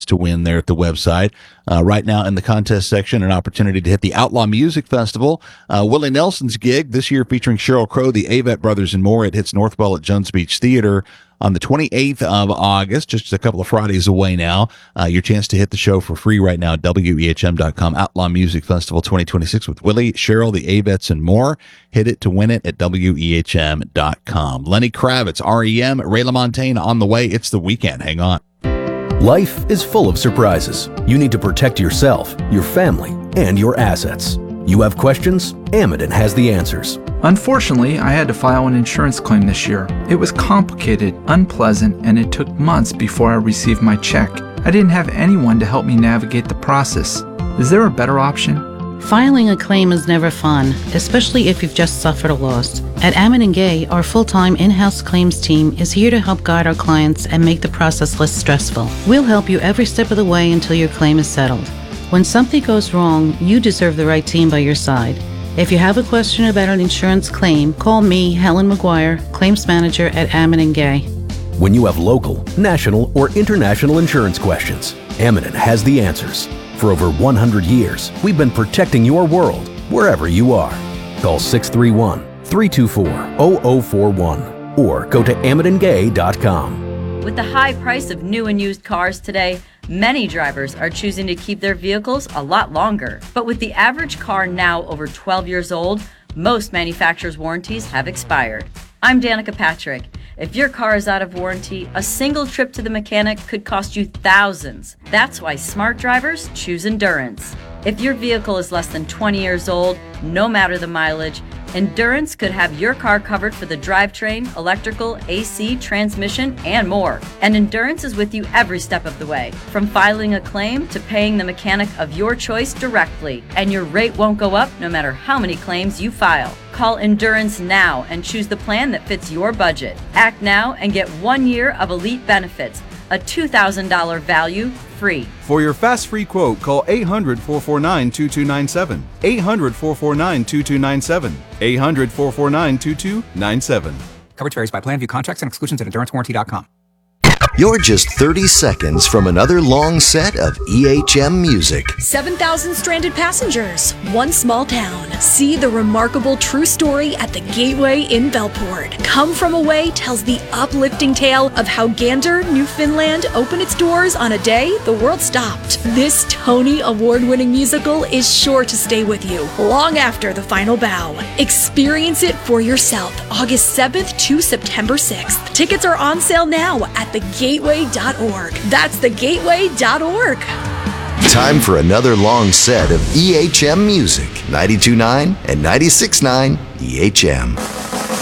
to win there at the website. Right now in the contest section, an opportunity to hit the Outlaw Music Festival. Willie Nelson's gig this year featuring Sheryl Crow, the Avett Brothers, and more. It hits Northwell at Jones Beach Theater on the 28th of August, just a couple of Fridays away now. Your chance to hit the show for free right now at WEHM.com. Outlaw Music Festival 2026 with Willie, Sheryl, the Avetts, and more. Hit it to win it at WEHM.com. Lenny Kravitz, REM, Ray LaMontagne on the way. It's the weekend. Hang on. Life is full of surprises. You need to protect yourself, your family, and your assets. You have questions? Amidon has the answers. Unfortunately, I had to file an insurance claim this year. It was complicated, unpleasant, and it took months before I received my check. I didn't have anyone to help me navigate the process. Is there a better option? Filing a claim is never fun, especially if you've just suffered a loss. At Amidon Gay, our full-time in-house claims team is here to help guide our clients and make the process less stressful. We'll help you every step of the way until your claim is settled. When something goes wrong, you deserve the right team by your side. If you have a question about an insurance claim, call me, Helen McGuire, Claims Manager at Amidon Gay. When you have local, national, or international insurance questions, Amidon has the answers. For over 100 years, we've been protecting your world wherever you are. Call 631-324-0041 or go to AmidonGay.com. With the high price of new and used cars today, many drivers are choosing to keep their vehicles a lot longer. But with the average car now over 12 years old, most manufacturers' warranties have expired. I'm Danica Patrick. If your car is out of warranty, a single trip to the mechanic could cost you thousands. That's why smart drivers choose Endurance. If your vehicle is less than 20 years old, no matter the mileage, Endurance could have your car covered for the drivetrain, electrical, AC, transmission, and more. And Endurance is with you every step of the way, from filing a claim to paying the mechanic of your choice directly. And your rate won't go up no matter how many claims you file. Call Endurance now and choose the plan that fits your budget. Act now and get 1 year of elite benefits, a $2,000 value free. For your fast free quote, call 800-449-2297. 800-449-2297. 800-449-2297. Coverage varies by plan. View contracts and exclusions at EnduranceWarranty.com. You're just 30 seconds from another long set of EHM music. 7,000 stranded passengers, one small town. See the remarkable true story at the Gateway in Bellport. Come From Away tells the uplifting tale of how Gander, Newfoundland opened its doors on a day the world stopped. This Tony Award-winning musical is sure to stay with you long after the final bow. Experience it for yourself August 7th to September 6th. Tickets are on sale now at thegateway.org. That's thegateway.org. Time for another long set of EHM music. 92.9 and 96.9 EHM.